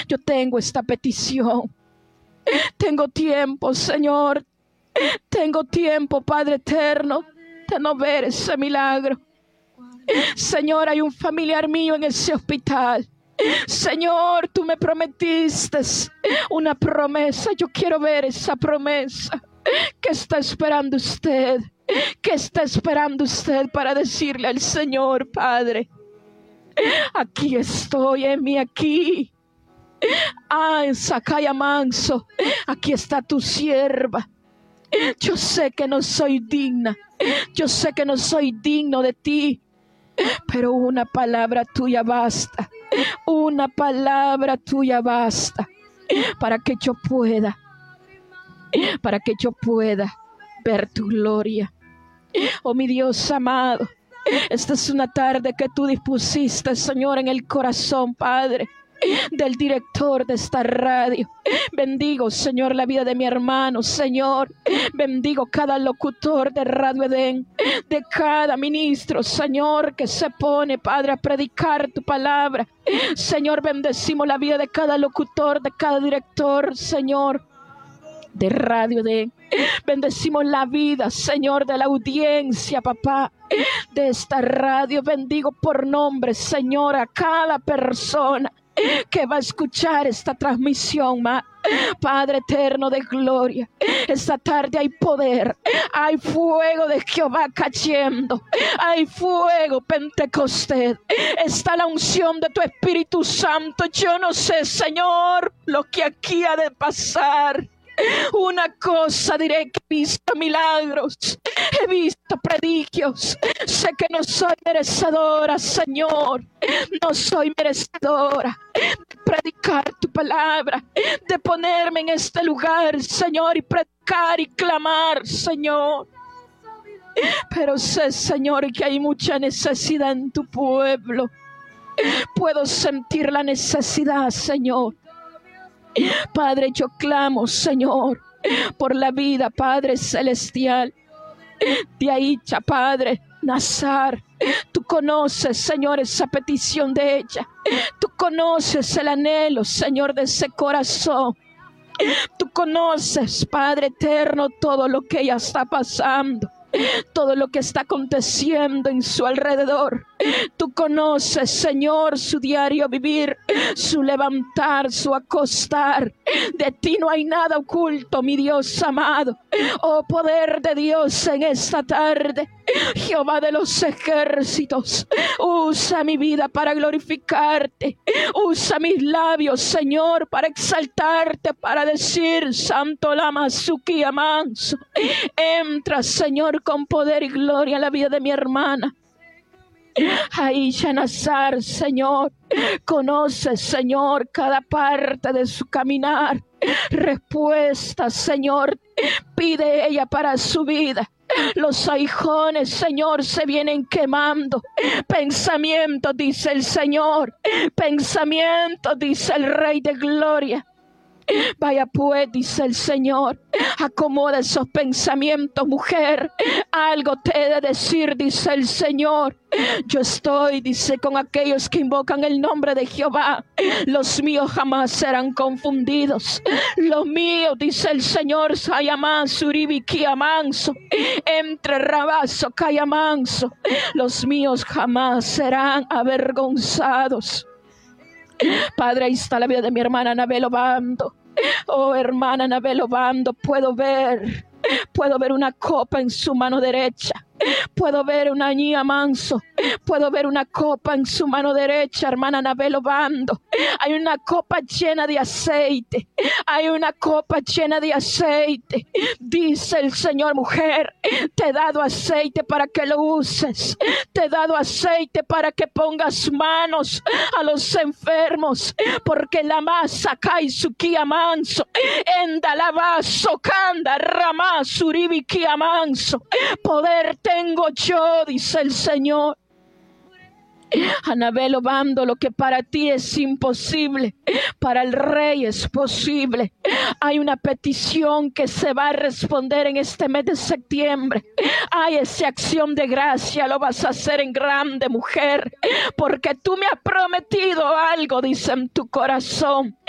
Yo tengo esta petición. Tengo tiempo, Señor. Tengo tiempo, Padre eterno, de no ver ese milagro. Señor, hay un familiar mío en ese hospital. Señor, tú me prometiste una promesa. Yo quiero ver esa promesa. ¿Qué está esperando usted? ¿Qué está esperando usted para decirle al Señor, Padre? Aquí estoy, heme aquí. En Sacaya Manso, aquí está tu sierva. Yo sé que no soy digna. Yo sé que no soy digno de ti. Pero una palabra tuya basta. Una palabra tuya basta para que yo pueda ver tu gloria. Oh mi Dios amado, esta es una tarde que tú dispusiste, Señor, en el corazón, Padre, del director de esta radio. Bendigo, Señor, la vida de mi hermano, Señor. Bendigo cada locutor de Radio Edén, de cada ministro, Señor, que se pone, Padre, a predicar tu palabra. Señor, bendecimos la vida de cada locutor, de cada director, Señor, de Radio Edén. Bendecimos la vida, Señor, de la audiencia, papá, de esta radio. Bendigo por nombre, Señor, a cada persona que va a escuchar esta transmisión, Padre eterno de gloria. Esta tarde hay poder, hay fuego de Jehová cayendo, hay fuego Pentecostés, está la unción de tu Espíritu Santo. Yo no sé, Señor, lo que aquí ha de pasar. Una cosa diré, que he visto milagros, he visto prodigios. Sé que no soy merecedora, Señor, no soy merecedora de predicar tu palabra, de ponerme en este lugar, Señor, y predicar y clamar, Señor. Pero sé, Señor, que hay mucha necesidad en tu pueblo. Puedo sentir la necesidad, Señor. Padre, yo clamo, Señor, por la vida, Padre celestial, de Aicha, Padre Nazar. Tú conoces, Señor, esa petición de ella. Tú conoces el anhelo, Señor, de ese corazón. Tú conoces, Padre eterno, todo lo que ella está pasando, todo lo que está aconteciendo en su alrededor. Tú conoces, Señor, su diario vivir, su levantar, su acostar. De ti no hay nada oculto, mi Dios amado. Oh poder de Dios en esta tarde, Jehová de los ejércitos, usa mi vida para glorificarte. Usa mis labios, Señor, para exaltarte, para decir Santo Lama Suki Amanso. Entra, Señor, con poder y gloria en la vida de mi hermana Aisha Nazar, Señor. Conoce, Señor, cada parte de su caminar. Respuesta, Señor, pide ella para su vida. Los aguijones, Señor, se vienen quemando. Pensamiento, dice el Señor. Pensamiento, dice el Rey de Gloria. Vaya pues, dice el Señor, acomoda esos pensamientos, mujer. Algo te he de decir, dice el Señor. Yo estoy, dice, con aquellos que invocan el nombre de Jehová. Los míos jamás serán confundidos. Los míos, dice el Señor, Sayamans, Uribiki Amanso, entre Rabazo, Cayamanso. Los míos jamás serán avergonzados. Padre, ahí está la vida de mi hermana Anabel Obando. Oh, hermana Anabel Obando, puedo ver una copa en su mano derecha. Puedo ver una niña manso. Puedo ver una copa en su mano derecha, hermana Anabel Obando. Hay una copa llena de aceite. Hay una copa llena de aceite. Dice el Señor, mujer, te he dado aceite para que lo uses. Te he dado aceite para que pongas manos a los enfermos. Porque la masa cae su kia manso. Enda la vaso canda rama suribi kia manso. Poder tengo yo, dice el Señor. Anabel Obando, lo que para ti es imposible, para el Rey es posible. Hay una petición que se va a responder en este mes de septiembre. Hay esa acción de gracia, lo vas a hacer en grande, mujer, porque tú me has prometido algo, dice en tu corazón.